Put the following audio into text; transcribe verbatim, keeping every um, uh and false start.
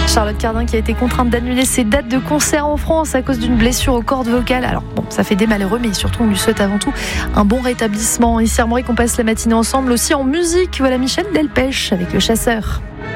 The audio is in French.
Charlotte Cardin qui a été contrainte d'annuler ses dates de concert en France à cause d'une blessure aux cordes vocales. Alors bon, ça fait des malheureux, mais surtout on lui souhaite avant tout un bon rétablissement. Ici à Armorique, qu'on passe la matinée ensemble aussi en musique. Voilà Michel Delpech avec Le Chasseur.